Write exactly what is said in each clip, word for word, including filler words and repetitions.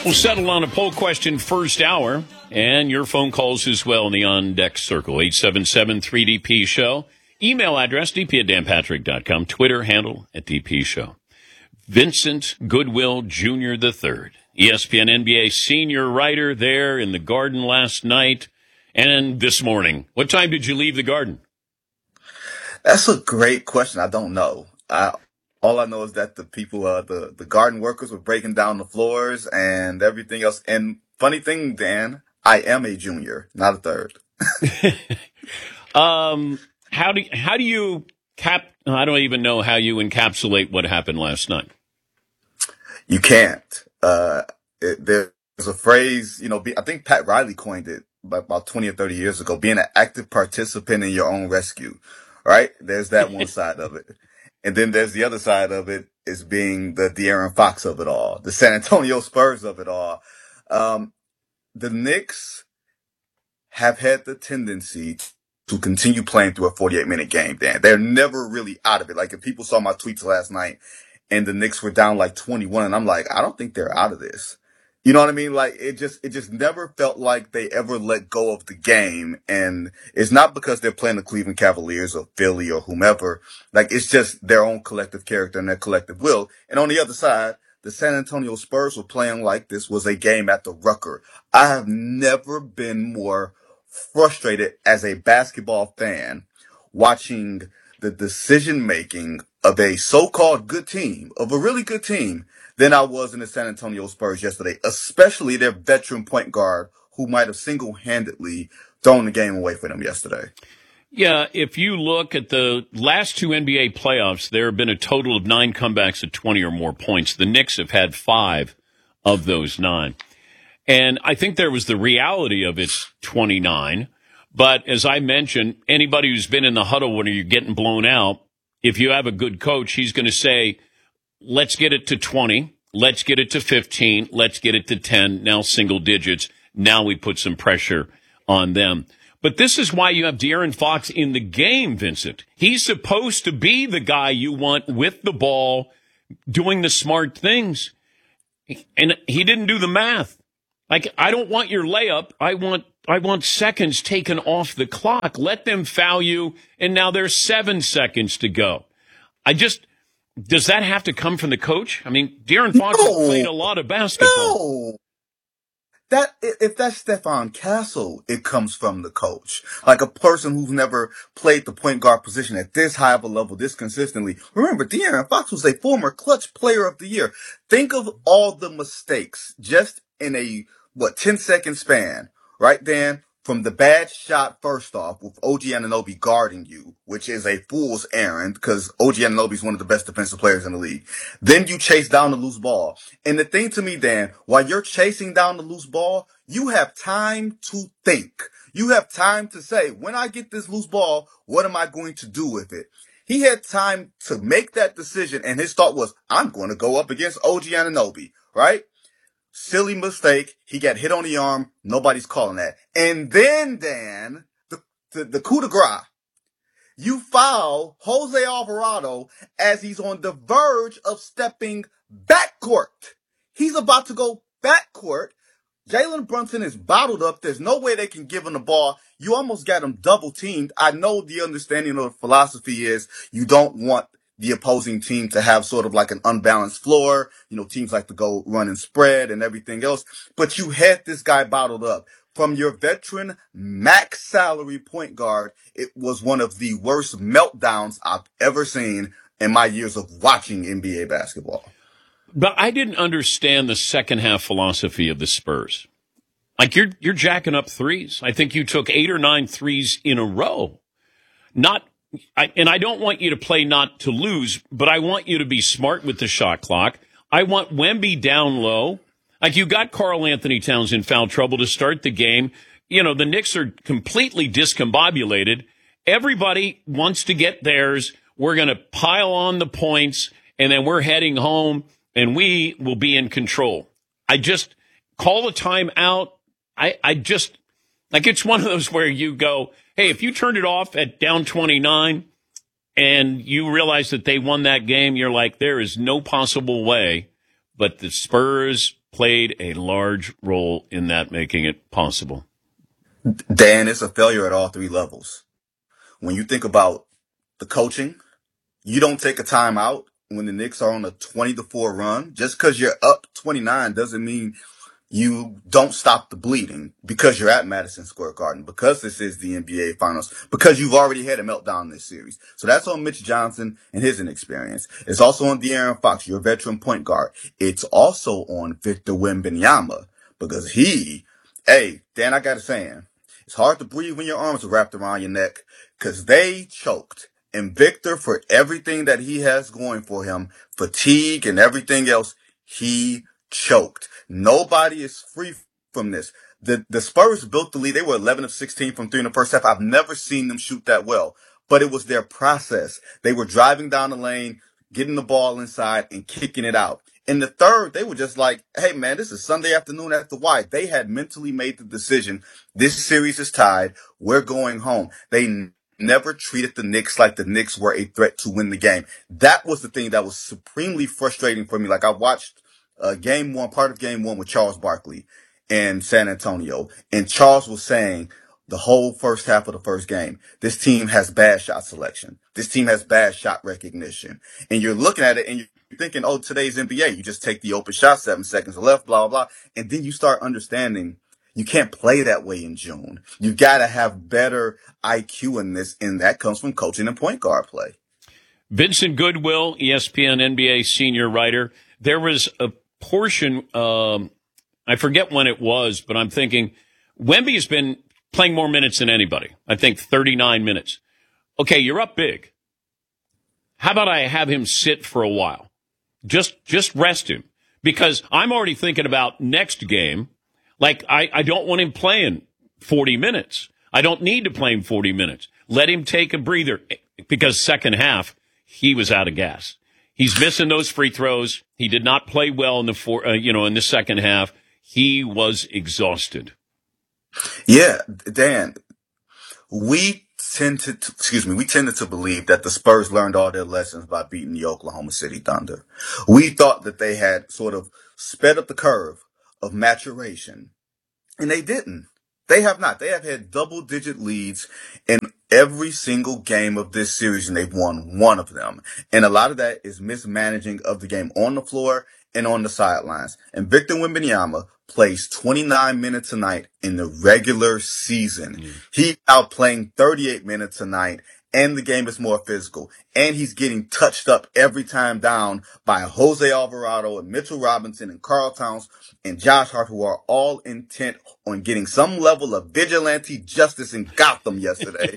We'll settle on a poll question first hour, and your phone calls as well in the on-deck circle, eight seven seven three D P show. Email address, d p at dan patrick dot com. Twitter handle, at D P show. Vincent Goodwill Junior the third, E S P N N B A senior writer there in the Garden last night and this morning. What time did you leave the Garden? That's a great question. I don't know. I All I know is that the people, uh, the, the garden workers were breaking down the floors and everything else. And funny thing, Dan, I am a junior, not a third. um, how do how do you cap? I don't even know how you encapsulate what happened last night. You can't. Uh, it, there's a phrase, you know, be, I think Pat Riley coined it about twenty or thirty years ago, being an active participant in your own rescue, right? There's that one side of it. And then there's the other side of it is being the De'Aaron Fox of it all, the San Antonio Spurs of it all. Um, the Knicks have had the tendency to continue playing through a forty-eight minute game, Dan. They're never really out of it. Like if people saw my tweets last night and the Knicks were down like twenty-one and I'm like, I don't think they're out of this. You know what I mean? Like it just, it just never felt like they ever let go of the game. And it's not because they're playing the Cleveland Cavaliers or Philly or whomever. Like it's just their own collective character and their collective will. And on the other side, the San Antonio Spurs were playing like this was a game at the Rucker. I have never been more frustrated as a basketball fan watching the decision making of a so-called good team, of a really good team, than I was in the San Antonio Spurs yesterday, especially their veteran point guard who might have single-handedly thrown the game away for them yesterday. Yeah, if you look at the last two N B A playoffs, there have been a total of nine comebacks at twenty or more points. The Knicks have had five of those nine. And I think there was the reality of it's twenty-nine. But as I mentioned, anybody who's been in the huddle when you're getting blown out, if you have a good coach, he's going to say, let's get it to twenty. Let's get it to fifteen. Let's get it to ten. Now single digits. Now we put some pressure on them. But this is why you have De'Aaron Fox in the game, Vincent. He's supposed to be the guy you want with the ball, doing the smart things. And he didn't do the math. Like, I don't want your layup. I want I want seconds taken off the clock. Let them foul you, and now there's seven seconds to go. I just... Does that have to come from the coach? I mean, De'Aaron Fox no, has played a lot of basketball. No. That, if that's Stefan Castle, it comes from the coach. Like a person who's never played the point guard position at this high of a level, this consistently. Remember, De'Aaron Fox was a former clutch player of the year. Think of all the mistakes just in a, what, ten second span, right, Dan? From the bad shot, first off, with O G Anunoby guarding you, which is a fool's errand because O G Anunoby is one of the best defensive players in the league. Then you chase down the loose ball. And the thing to me, Dan, while you're chasing down the loose ball, you have time to think. You have time to say, when I get this loose ball, what am I going to do with it? He had time to make that decision, and his thought was, I'm going to go up against O G Anunoby, right? Silly mistake. He got hit on the arm. Nobody's calling that. And then, Dan, the, the, the coup de grace. You foul Jose Alvarado as he's on the verge of stepping backcourt. He's about to go backcourt. Jalen Brunson is bottled up. There's no way they can give him the ball. You almost got him double teamed. I know the understanding of the philosophy is you don't want the opposing team to have sort of like an unbalanced floor. You know, teams like to go run and spread and everything else. But you had this guy bottled up. From your veteran max salary point guard, it was one of the worst meltdowns I've ever seen in my years of watching N B A basketball. But I didn't understand the second half philosophy of the Spurs. Like you're you're jacking up threes. I think you took eight or nine threes in a row. Not I, and I don't want you to play not to lose, but I want you to be smart with the shot clock. I want Wemby down low. Like you got Karl Anthony Towns in foul trouble to start the game. You know, the Knicks are completely discombobulated. Everybody wants to get theirs. We're going to pile on the points, and then we're heading home, and we will be in control. I just call the timeout. I, I just, like it's one of those where you go, hey, if you turned it off at down twenty-nine and you realize that they won that game, you're like, there is no possible way but the Spurs played a large role in that, making it possible. Dan, it's a failure at all three levels. When you think about the coaching, you don't take a timeout when the Knicks are on a twenty to four run. Just because you're up twenty-nine doesn't mean you don't stop the bleeding because you're at Madison Square Garden, because this is the N B A Finals, because you've already had a meltdown in this series. So that's on Mitch Johnson and his inexperience. It's also on De'Aaron Fox, your veteran point guard. It's also on Victor Wembanyama because he, hey, Dan, I got a saying. It's hard to breathe when your arms are wrapped around your neck because they choked. And Victor, for everything that he has going for him, fatigue and everything else, he choked. Nobody is free from this. The the Spurs built the lead. They were eleven of sixteen from three in the first half. I've never seen them shoot that well, but it was their process. They were driving down the lane, getting the ball inside and kicking it out. In the third, they were just like, hey, man, this is Sunday afternoon at the Y. They had mentally made the decision. This series is tied. We're going home. They n- never treated the Knicks like the Knicks were a threat to win the game. That was the thing that was supremely frustrating for me. Like, I watched uh, game one, part of game one with Charles Barkley in San Antonio. And Charles was saying the whole first half of the first game, this team has bad shot selection. This team has bad shot recognition. And you're looking at it and you're thinking, oh, today's N B A, you just take the open shot, seven seconds left, blah, blah, blah. And then you start understanding you can't play that way in June. You got to have better I Q in this, and that comes from coaching and point guard play. Vincent Goodwill, E S P N N B A senior writer. There was a portion, um, I forget when it was, but I'm thinking Wemby has been playing more minutes than anybody. I think thirty-nine minutes. Okay, you're up big. How about I have him sit for a while? Just just rest him. Because I'm already thinking about next game. Like, I, I don't want him playing forty minutes. I don't need to play him forty minutes. Let him take a breather. Because second half, he was out of gas. He's missing those free throws. He did not play well in the four, uh, you know, in the second half. He was exhausted. Yeah, Dan, we tend to, excuse me, we tended to believe that the Spurs learned all their lessons by beating the Oklahoma City Thunder. We thought that they had sort of sped up the curve of maturation, and they didn't. They have not. They have had double-digit leads in every single game of this series, and they've won one of them. And a lot of that is mismanaging of the game on the floor and on the sidelines. And Victor Wembanyama plays twenty-nine minutes a night in the regular season. Mm. He's out playing thirty-eight minutes a night, and the game is more physical. And he's getting touched up every time down by Jose Alvarado and Mitchell Robinson and Karl Towns and Josh Hart, who are all intent on getting some level of vigilante justice in Gotham yesterday.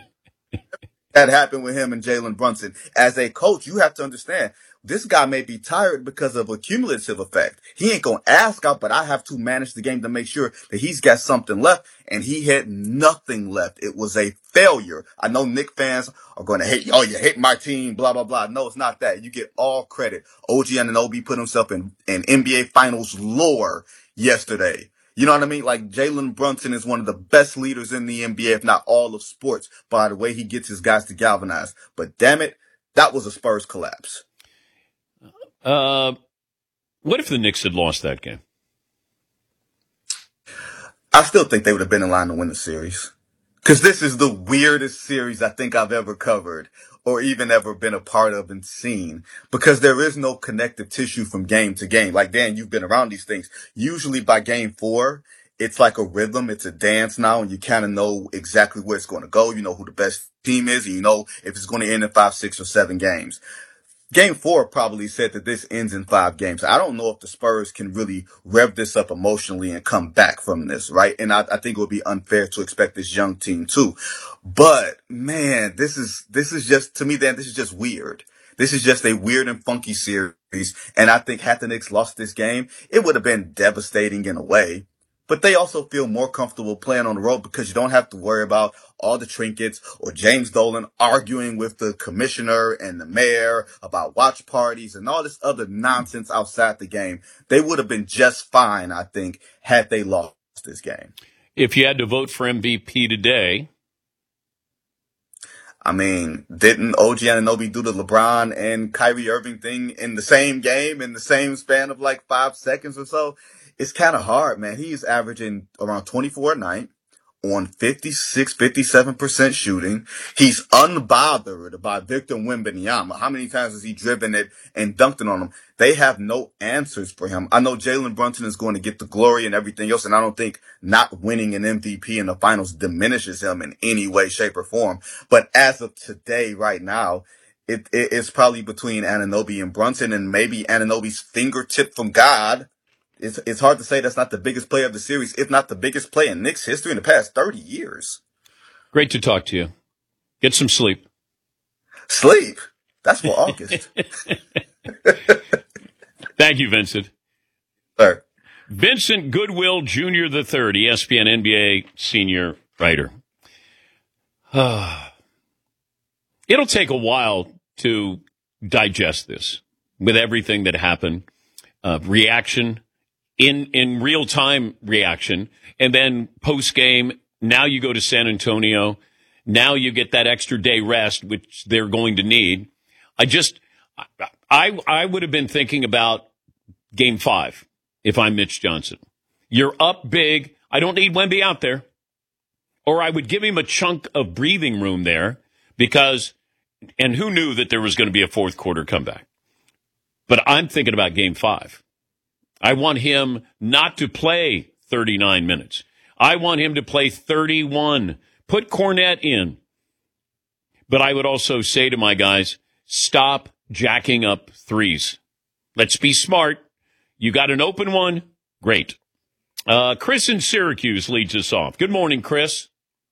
That happened with him and Jalen Brunson. As a coach, you have to understand, this guy may be tired because of a cumulative effect. He ain't going to ask out, but I have to manage the game to make sure that he's got something left, and he had nothing left. It was a failure. I know Knicks fans are going to hate, oh, you hate my team, blah, blah, blah. No, it's not that. You get all credit. O G Anunoby put himself in, in N B A Finals lore yesterday. You know what I mean? Like, Jalen Brunson is one of the best leaders in the N B A, if not all of sports, by the way he gets his guys to galvanize. But damn it, that was a Spurs collapse. Uh, what if the Knicks had lost that game? I still think they would have been in line to win the series. Because this is the weirdest series I think I've ever covered or even ever been a part of and seen. Because there is no connective tissue from game to game. Like, Dan, you've been around these things. Usually by game four, it's like a rhythm. It's a dance now, and you kind of know exactly where it's going to go. You know who the best team is, and you know if it's going to end in five, six, or seven games. Game four probably said that this ends in five games. I don't know if the Spurs can really rev this up emotionally and come back from this, right? And I, I think it would be unfair to expect this young team too. But man, this is, this is just, to me, Dan, this is just weird. This is just a weird and funky series. And I think had the Knicks lost this game, it would have been devastating in a way. But they also feel more comfortable playing on the road because you don't have to worry about all the trinkets or James Dolan arguing with the commissioner and the mayor about watch parties and all this other nonsense outside the game. They would have been just fine, I think, had they lost this game. If you had to vote for M V P today, I mean, didn't O G Anunoby do the LeBron and Kyrie Irving thing in the same game in the same span of like five seconds or so? It's kind of hard, man. He's averaging around twenty-four a night on fifty-six, fifty-seven percent shooting. He's unbothered by Victor Wembanyama. How many times has he driven it and dunked it on him? They have no answers for him. I know Jalen Brunson is going to get the glory and everything else, and I don't think not winning an M V P in the finals diminishes him in any way, shape, or form. But as of today, right now, it, it it's probably between Anunoby and Brunson, and maybe Anunoby's fingertip from God. It's it's hard to say that's not the biggest play of the series, if not the biggest play in Knicks history in the past thirty years. Great to talk to you. Get some sleep. Sleep? That's for August. Thank you, Vincent. Sir. Vincent Goodwill Junior the third, E S P N N B A senior writer. It'll take a while to digest this with everything that happened. Uh, reaction. In in real time reaction, and then post game. Now you go to San Antonio. Now you get that extra day rest, which they're going to need. I just, I I would have been thinking about Game Five if I'm Mitch Johnson. You're up big. I don't need Wemby out there, or I would give him a chunk of breathing room there because, and who knew that there was going to be a fourth quarter comeback? But I'm thinking about Game Five. I want him not to play thirty-nine minutes. I want him to play thirty-one. Put Cornette in. But I would also say to my guys, stop jacking up threes. Let's be smart. You got an open one? Great. Uh, Chris in Syracuse leads us off. Good morning, Chris.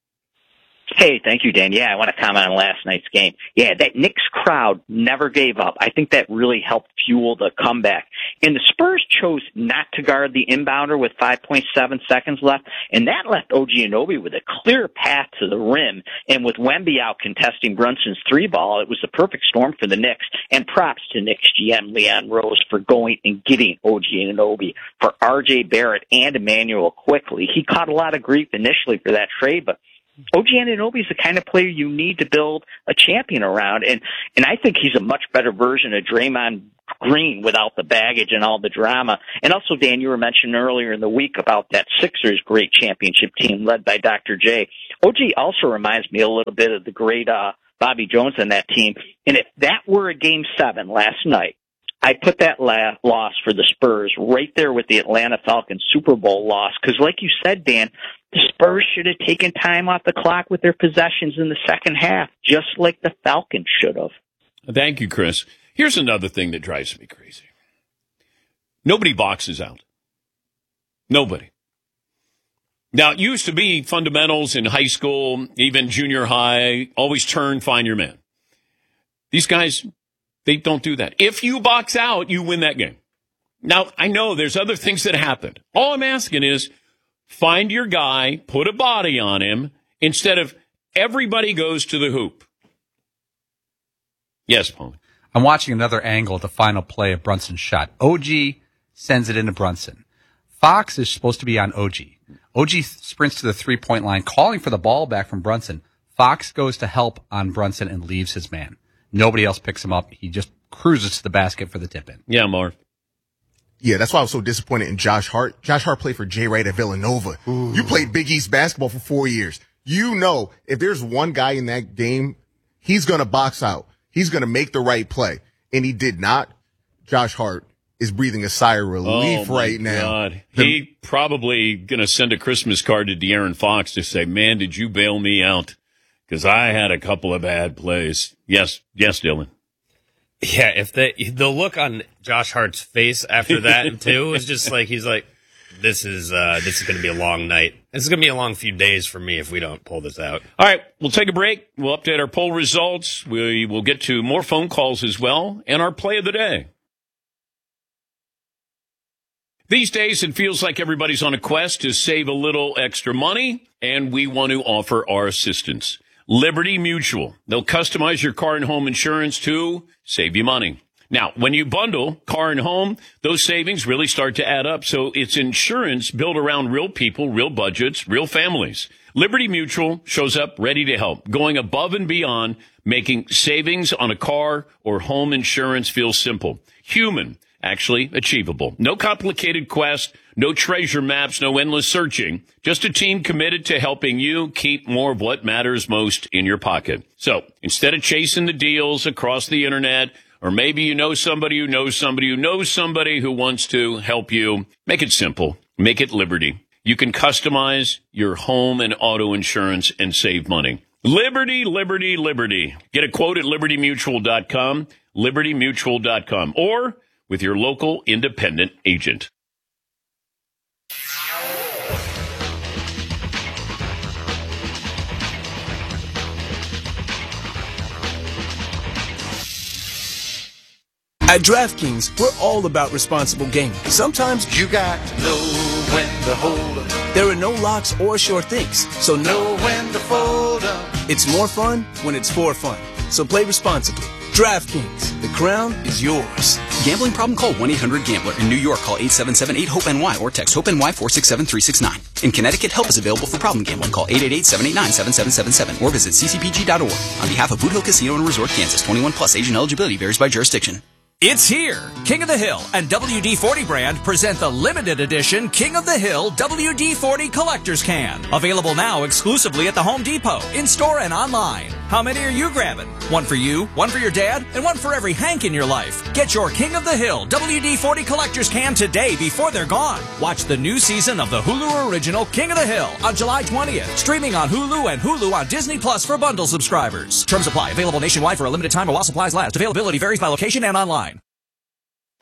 Hey, thank you, Dan. Yeah, I want to comment on last night's game. Yeah, that Knicks crowd never gave up. I think that really helped fuel the comeback. And the Spurs chose not to guard the inbounder with five point seven seconds left, and that left O G Anunoby with a clear path to the rim. And with Wemby out contesting Brunson's three ball, it was the perfect storm for the Knicks. And props to Knicks G M Leon Rose for going and getting O G Anunoby for R J Barrett and Emmanuel quickly. He caught a lot of grief initially for that trade, but O G Anunoby is the kind of player you need to build a champion around, and and I think he's a much better version of Draymond Green without the baggage and all the drama. And also, Dan, you were mentioning earlier in the week about that Sixers great championship team led by Doctor J. O G also reminds me a little bit of the great uh, Bobby Jones and that team. And if that were a game seven last night, I put that la- loss for the Spurs right there with the Atlanta Falcons Super Bowl loss. Because like you said, Dan, the Spurs should have taken time off the clock with their possessions in the second half, just like the Falcons should have. Thank you, Chris. Here's another thing that drives me crazy. Nobody boxes out. Nobody. Now, it used to be fundamentals in high school, even junior high, always turn, find your man. These guys, they don't do that. If you box out, you win that game. Now, I know there's other things that happened. All I'm asking is find your guy, put a body on him, instead of everybody goes to the hoop. Yes, Paul. I'm watching another angle of the final play of Brunson's shot. O G sends it into Brunson. Fox is supposed to be on O G. O G sprints to the three-point line, calling for the ball back from Brunson. Fox goes to help on Brunson and leaves his man. Nobody else picks him up. He just cruises to the basket for the tip-in. Yeah, Marv. Yeah, that's why I was so disappointed in Josh Hart. Josh Hart played for Jay Wright at Villanova. Ooh. You played Big East basketball for four years. You know, if there's one guy in that game, he's going to box out. He's going to make the right play. And he did not. Josh Hart is breathing a sigh of relief oh my right now. God. The, he probably going to send a Christmas card to De'Aaron Fox to say, man, did you bail me out? Because I had a couple of bad plays. Yes, yes, Dylan. Yeah, if they, the look on Josh Hart's face after that, too, is just like, he's like, this is, uh, this is going to be a long night. This is going to be a long few days for me if we don't pull this out. All right, we'll take a break. We'll update our poll results. We will get to more phone calls as well, and our play of the day. These days, it feels like everybody's on a quest to save a little extra money, and we want to offer our assistance. Liberty Mutual. They'll customize your car and home insurance to save you money. Now, when you bundle car and home, those savings really start to add up. So it's insurance built around real people, real budgets, real families. Liberty Mutual shows up ready to help, going above and beyond, making savings on a car or home insurance feel simple, human, actually achievable. No complicated quest, no treasure maps, no endless searching. Just a team committed to helping you keep more of what matters most in your pocket. So instead of chasing the deals across the internet, or maybe you know somebody who knows somebody who knows somebody who wants to help you, make it simple. Make it Liberty. You can customize your home and auto insurance and save money. Liberty, Liberty, Liberty. Get a quote at liberty mutual dot com, liberty mutual dot com, or with your local independent agent. At DraftKings, we're all about responsible gaming. Sometimes you got to know when to hold up. There are no locks or sure things, so know when to fold up. It's more fun when it's for fun. So play responsibly. DraftKings, the crown is yours. Gambling problem? Call one eight hundred gambler. In New York, call eight seven seven eight hope N Y or text HOPE-NY four six seven three six nine. In Connecticut, help is available for problem gambling. Call eight eight eight seven eight nine seven seven seven seven or visit c c p g dot org. On behalf of Boot Hill Casino and Resort, Kansas, twenty-one plus, age and eligibility varies by jurisdiction. It's here. King of the Hill and W D forty brand present the limited edition King of the Hill W D forty Collector's Can. Available now exclusively at the Home Depot, in-store and online. How many are you grabbing? One for you, one for your dad, and one for every Hank in your life. Get your King of the Hill W D forty Collector's Can today before they're gone. Watch the new season of the Hulu original King of the Hill on July twentieth. Streaming on Hulu and Hulu on Disney Plus for bundle subscribers. Terms apply. Available nationwide for a limited time or while supplies last. Availability varies by location and online.